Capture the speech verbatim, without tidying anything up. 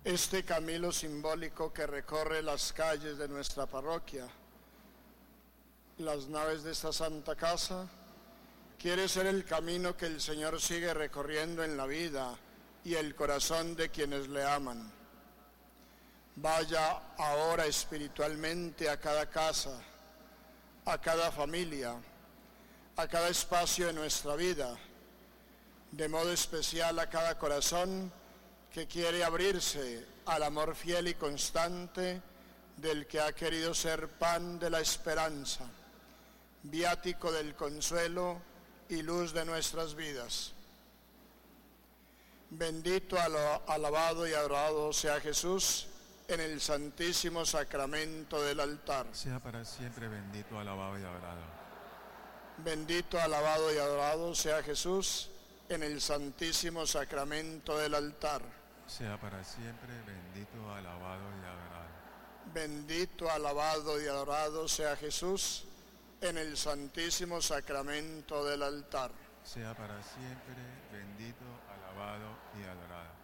Este camino simbólico que recorre las calles de nuestra parroquia, las naves de esta santa casa, quiere ser el camino que el Señor sigue recorriendo en la vida y el corazón de quienes le aman. Vaya ahora espiritualmente a cada casa, a cada familia, a cada espacio de nuestra vida, de modo especial a cada corazón que quiere abrirse al amor fiel y constante del que ha querido ser pan de la esperanza, viático del consuelo y luz de nuestras vidas. Bendito, alabado y adorado sea Jesús en el santísimo sacramento del altar. Sea para siempre bendito, alabado y adorado. Bendito, alabado y adorado sea Jesús en el santísimo sacramento del altar. Sea para siempre bendito, alabado y adorado. Bendito, alabado y adorado sea Jesús en el santísimo sacramento del altar. Sea para siempre bendito, alabado y adorado.